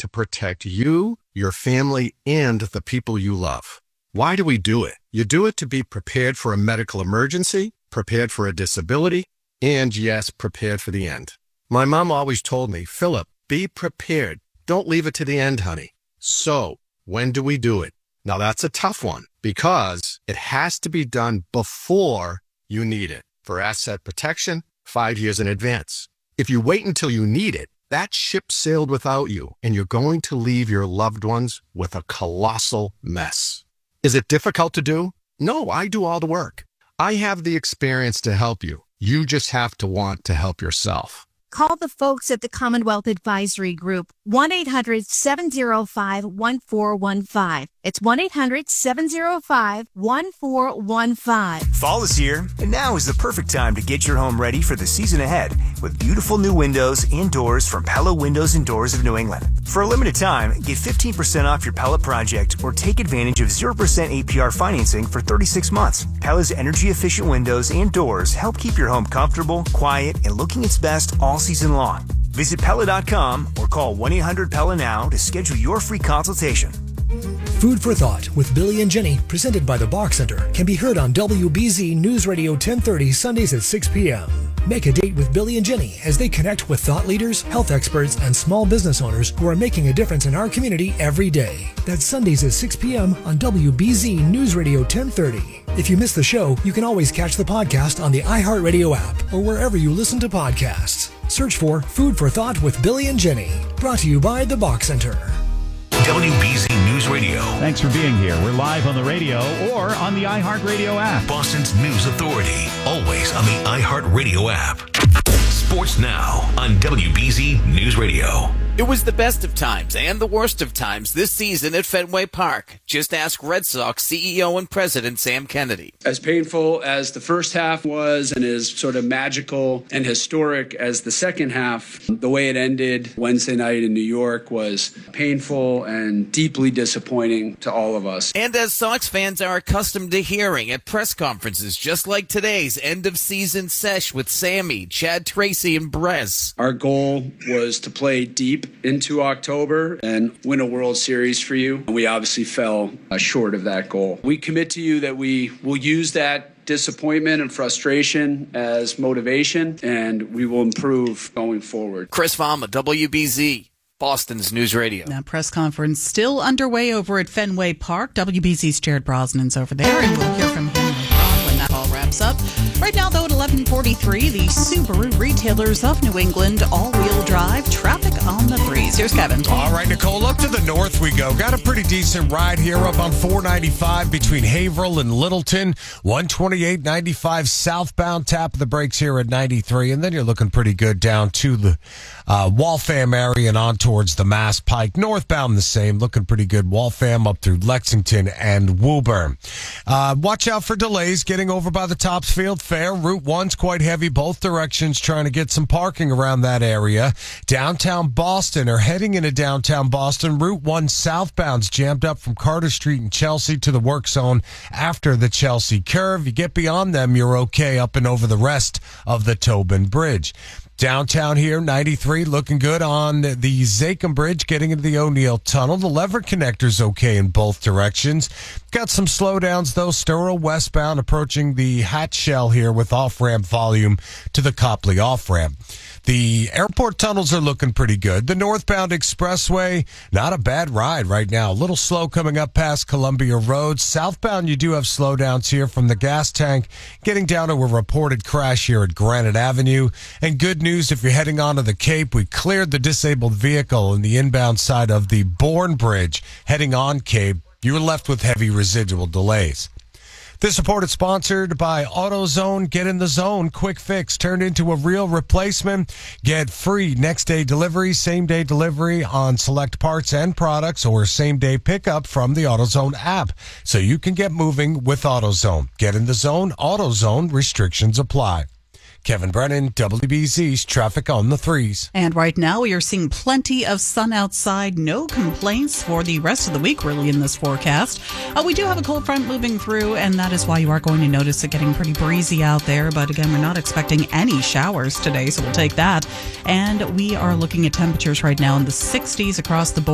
to protect you, your family, and the people you love. Why do we do it? You do it to be prepared for a medical emergency, prepared for a disability, and yes, prepared for the end. My mom always told me, Philip, be prepared. Don't leave it to the end, honey. So, when do we do it? Now that's a tough one because it has to be done before you need it. For asset protection, 5 years in advance. If you wait until you need it, that ship sailed without you, and you're going to leave your loved ones with a colossal mess. Is it difficult to do? No, I do all the work. I have the experience to help you. You just have to want to help yourself. Call the folks at the Commonwealth Advisory Group, 1-800-705-1415. It's 1-800-705-1415. Fall is here, and now is the perfect time to get your home ready for the season ahead with beautiful new windows and doors from Pella Windows and Doors of New England. For a limited time, get 15% off your Pella project or take advantage of 0% APR financing for 36 months. Pella's energy-efficient windows and doors help keep your home comfortable, quiet, and looking its best all season long. Visit Pella.com or call 1-800-PELLA now to schedule your free consultation. Food for Thought with Billy and Jenny, presented by the Bach Center, can be heard on WBZ News Radio 1030 Sundays at 6 p.m. Make a date with Billy and Jenny as they connect with thought leaders, health experts, and small business owners who are making a difference in our community every day. That's Sundays at 6 p.m. on WBZ News Radio 1030. If you miss the show, you can always catch the podcast on the iHeartRadio app or wherever you listen to podcasts. Search for Food for Thought with Billy and Jenny. Brought to you by the Bach Center. WBZ News Radio. Thanks for being here. We're live on the radio or on the iHeartRadio app. Boston's News Authority. Always on the iHeartRadio app. Sports Now on WBZ News Radio. It was the best of times and the worst of times this season at Fenway Park. Just ask Red Sox CEO and President Sam Kennedy. As painful as the first half was and as sort of magical and historic as the second half, the way it ended Wednesday night in New York was painful and deeply disappointing to all of us. And as Sox fans are accustomed to hearing at press conferences just like today's end-of-season sesh with Sammy, Chad Tracy, and Brez. Our goal was to play deep into October and win a World Series for you. And we obviously fell short of that goal. We commit to you that we will use that disappointment and frustration as motivation, and we will improve going forward. Chris Vama, WBZ, Boston's News Radio. That press conference still underway over at Fenway Park. WBZ's Jared Brosnan's over there, and we'll hear from him later on when that all wraps up. Right now, though, at 11:43, the Subaru Retailers of New England all-wheel drive traffic on the threes. Here's Kevin. All right, Nicole, up to the north we go. Got a pretty decent ride here up on 495 between Haverhill and Littleton. 128.95 southbound, tap of the brakes here at 93. And then you're looking pretty good down to the Waltham area and on towards the Mass Pike. Northbound the same, looking pretty good. Waltham up through Lexington and Woburn. Watch out for delays getting over by the Topsfield Fair. Route 1's quite heavy both directions, trying to get some parking around that area. Downtown Boston, or heading into downtown Boston, Route 1 southbound's jammed up from Carter Street in Chelsea to the work zone after the Chelsea curve. You get beyond them, you're okay up and over the rest of the Tobin Bridge. Downtown here, 93, looking good on the Zachem Bridge, getting into the O'Neill Tunnel. The lever connector's okay in both directions. Got some slowdowns, though. Storrow westbound, approaching the Hatch Shell here with off-ramp volume to the Copley off-ramp. The airport tunnels are looking pretty good. The northbound expressway, not a bad ride right now. A little slow coming up past Columbia Road. Southbound, you do have slowdowns here from the gas tank, getting down to a reported crash here at Granite Avenue. And good news, if you're heading onto the Cape, we cleared the disabled vehicle in the inbound side of the Bourne Bridge. Heading on Cape, you're left with heavy residual delays. This report is sponsored by AutoZone. Get in the zone. Quick fix turned into a real replacement. Get free next-day delivery, same-day delivery on select parts and products, or same-day pickup from the AutoZone app, so you can get moving with AutoZone. Get in the zone. AutoZone. Restrictions apply. Kevin Brennan, WBZ's Traffic on the Threes. And right now we are seeing plenty of sun outside. No complaints for the rest of the week, really, in this forecast. We do have a cold front moving through, and that is why you are going to notice it getting pretty breezy out there. But again, we're not expecting any showers today, so we'll take that. And we are looking at temperatures right now in the 60s across the board.